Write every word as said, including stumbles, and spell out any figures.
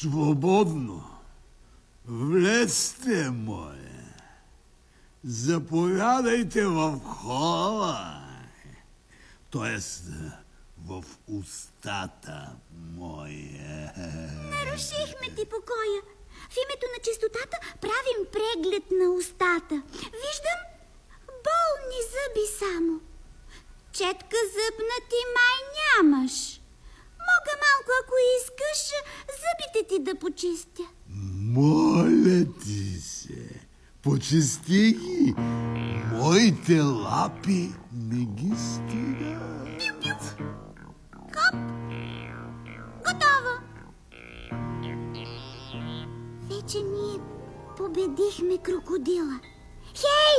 Свободно. Влезте, моля. Заповядайте в хола. Тоест, в устата моя. Нарушихме ти покоя. В името на чистотата правим преглед на устата. Виждам болни зъби само. Четка зъбна ти май нямаш. Мога малко, ако искаш, зъбите ти да почистя. Моля ти се, почисти ги. Моите лапи не ги стига. Хоп! Готово! Вече ние победихме крокодила. Хей!